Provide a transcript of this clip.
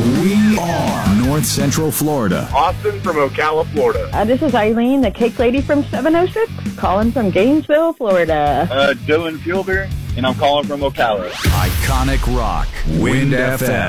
We are North Central Florida. Austin from Ocala, Florida. This is Eileen, the cake lady from 706, calling from Gainesville, Florida. Dylan Fielder, and I'm calling from Ocala. Iconic Rock, Wind FM.